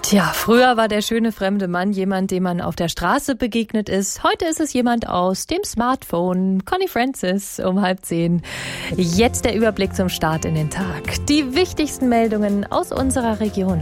Tja, früher war der schöne fremde Mann jemand, dem man auf der Straße begegnet ist. Heute ist es jemand aus dem Smartphone. Conny Francis um 9:30. Jetzt der Überblick zum Start in den Tag. Die wichtigsten Meldungen aus unserer Region.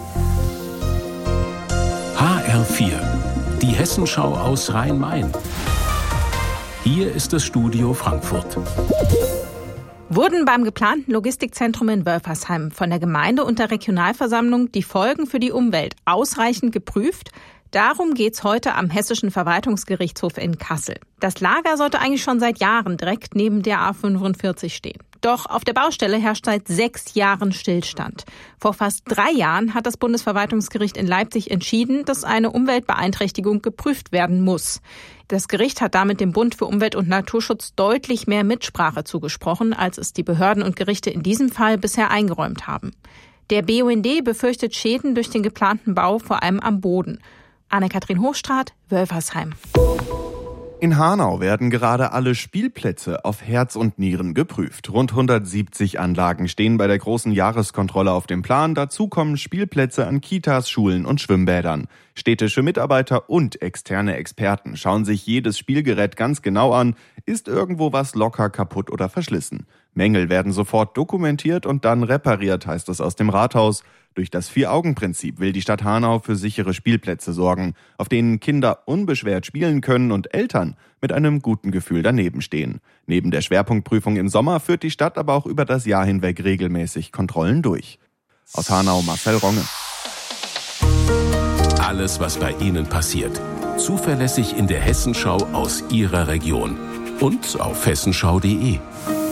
HR4, die Hessenschau aus Rhein-Main. Hier ist das Studio Frankfurt. Wurden beim geplanten Logistikzentrum in Wölfersheim von der Gemeinde und der Regionalversammlung die Folgen für die Umwelt ausreichend geprüft? Darum geht's heute am Hessischen Verwaltungsgerichtshof in Kassel. Das Lager sollte eigentlich schon seit Jahren direkt neben der A45 stehen. Doch auf der Baustelle herrscht seit 6 Jahren Stillstand. Vor fast 3 Jahren hat das Bundesverwaltungsgericht in Leipzig entschieden, dass eine Umweltbeeinträchtigung geprüft werden muss. Das Gericht hat damit dem Bund für Umwelt- und Naturschutz deutlich mehr Mitsprache zugesprochen, als es die Behörden und Gerichte in diesem Fall bisher eingeräumt haben. Der BUND befürchtet Schäden durch den geplanten Bau, vor allem am Boden. Anne-Kathrin Hochstraat, Wölfersheim. In Hanau werden gerade alle Spielplätze auf Herz und Nieren geprüft. Rund 170 Anlagen stehen bei der großen Jahreskontrolle auf dem Plan. Dazu kommen Spielplätze an Kitas, Schulen und Schwimmbädern. Städtische Mitarbeiter und externe Experten schauen sich jedes Spielgerät ganz genau an. Ist irgendwo was locker, kaputt oder verschlissen? Mängel werden sofort dokumentiert und dann repariert, heißt es aus dem Rathaus. Durch das 4-Augen-Prinzip will die Stadt Hanau für sichere Spielplätze sorgen, auf denen Kinder unbeschwert spielen können und Eltern mit einem guten Gefühl daneben stehen. Neben der Schwerpunktprüfung im Sommer führt die Stadt aber auch über das Jahr hinweg regelmäßig Kontrollen durch. Aus Hanau Marcel Ronge. Alles, was bei Ihnen passiert. Zuverlässig in der Hessenschau aus Ihrer Region. Und auf hessenschau.de.